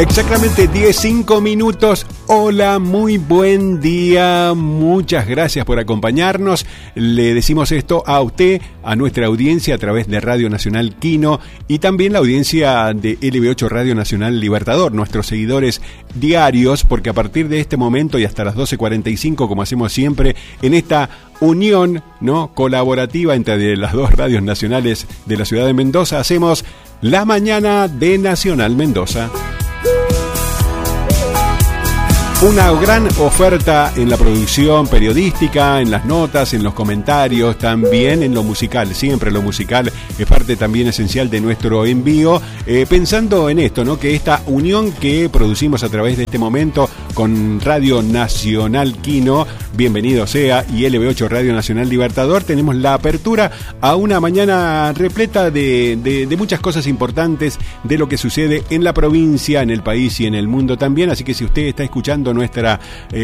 Exactamente 15 minutos. Hola, muy buen día. Muchas gracias por acompañarnos. Le decimos esto a usted, a nuestra audiencia a través de Radio Nacional Quino y también la audiencia de LB8 Radio Nacional Libertador, nuestros seguidores diarios, porque a partir de este momento y hasta las 12:45, como hacemos siempre, en esta unión, ¿no?, colaborativa entre las dos radios nacionales de la ciudad de Mendoza, hacemos La Mañana de Nacional Mendoza. Una gran oferta en la producción periodística, en las notas, en los comentarios, también en lo musical. Siempre lo musical es parte también esencial de nuestro envío. Pensando en esto, ¿no?, que esta unión que producimos a través de este momento con Radio Nacional Quino, bienvenido sea, y LB8 Radio Nacional Libertador, tenemos la apertura a una mañana repleta de muchas cosas importantes de lo que sucede en la provincia, en el país y en el mundo también. Así que si usted está escuchando nuestra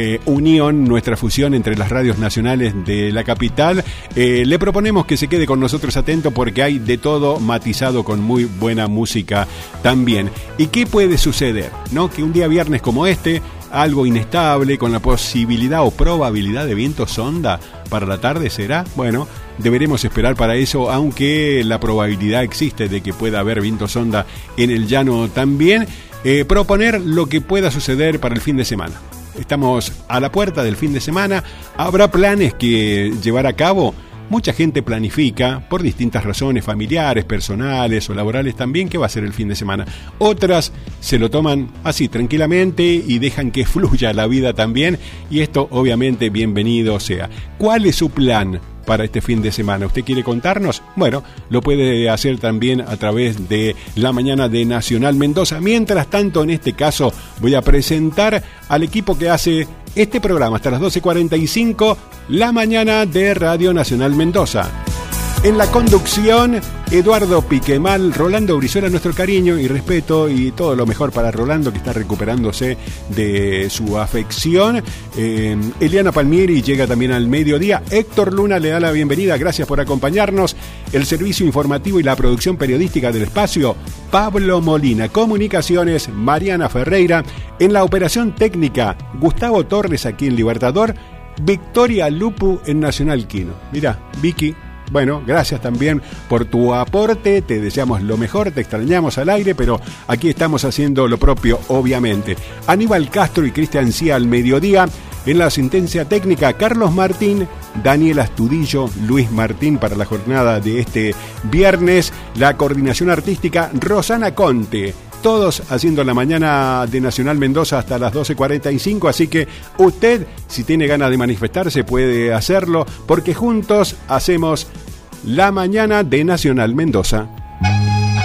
unión, nuestra fusión entre las radios nacionales de la capital, le proponemos que se quede con nosotros atento porque hay de todo matizado con muy buena música también. ¿Y qué puede suceder, no? Que un día viernes como este, algo inestable, con la posibilidad o probabilidad de viento sonda para la tarde, ¿será? Bueno, deberemos esperar para eso, aunque la probabilidad existe de que pueda haber viento sonda en el llano también. Proponer lo que pueda suceder para el fin de semana. Estamos a la puerta del fin de semana. ¿Habrá planes que llevar a cabo? Mucha gente planifica por distintas razones, familiares, personales o laborales también, qué va a ser el fin de semana. Otras se lo toman así tranquilamente y dejan que fluya la vida también, y esto obviamente bienvenido sea. ¿Cuál es su plan para este fin de semana? ¿Usted quiere contarnos? Bueno, lo puede hacer también a través de La Mañana de Nacional Mendoza. Mientras tanto, en este caso, voy a presentar al equipo que hace este programa hasta las 12:45, La Mañana de Radio Nacional Mendoza. En la conducción, Eduardo Piquemal, Rolando Brizuela, nuestro cariño y respeto y todo lo mejor para Rolando, que está recuperándose de su afección. Eliana Palmieri llega también al mediodía. Héctor Luna le da la bienvenida, gracias por acompañarnos. El servicio informativo y la producción periodística del espacio, Pablo Molina. Comunicaciones, Mariana Ferreira. En la operación técnica, Gustavo Torres aquí en Libertador. Victoria Lupu en Nacional Quino. Mirá, Vicky. Bueno, gracias también por tu aporte, te deseamos lo mejor, te extrañamos al aire, pero aquí estamos haciendo lo propio, obviamente. Aníbal Castro y Cristian Cía al mediodía. En la asistencia técnica, Carlos Martín, Daniel Astudillo, Luis Martín para la jornada de este viernes. La coordinación artística, Rosana Conte. Todos haciendo La Mañana de Nacional Mendoza hasta las 12:45, así que usted, si tiene ganas de manifestarse, puede hacerlo, porque juntos hacemos La Mañana de Nacional Mendoza.